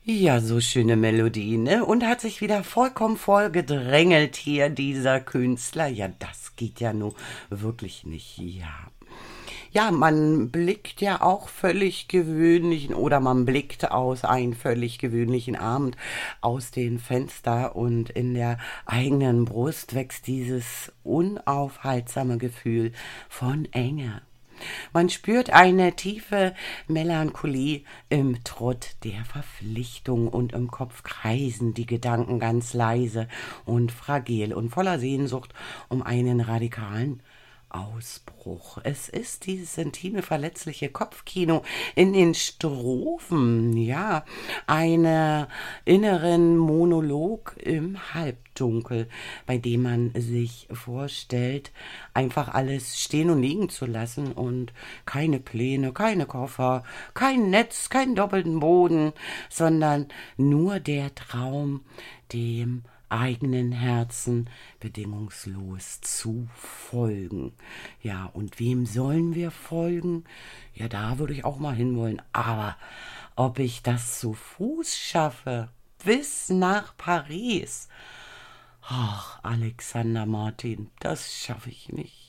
Ja, so schöne Melodie, ne? Und hat sich wieder vollkommen vollgedrängelt hier, dieser Künstler. Ja, das geht ja nun wirklich nicht. Ja. Ja, man blickt ja auch völlig gewöhnlichen oder man blickt aus einem völlig gewöhnlichen Abend aus den Fenster und in der eigenen Brust wächst dieses unaufhaltsame Gefühl von Enge. Man spürt eine tiefe Melancholie im Trott der Verpflichtung und im Kopf kreisen die Gedanken ganz leise und fragil und voller Sehnsucht um einen radikalen Ausbruch. Es ist dieses intime, verletzliche Kopfkino in den Strophen, ja, einer inneren Monolog im Halbdunkel, bei dem man sich vorstellt, einfach alles stehen und liegen zu lassen und keine Pläne, keine Koffer, kein Netz, keinen doppelten Boden, sondern nur der Traum, dem eigenen Herzen bedingungslos zu folgen. Ja, und wem sollen wir folgen? Ja, da würde ich auch mal hinwollen. Aber ob ich das zu Fuß schaffe, bis nach Paris? Ach, Alexander Martin, das schaffe ich nicht.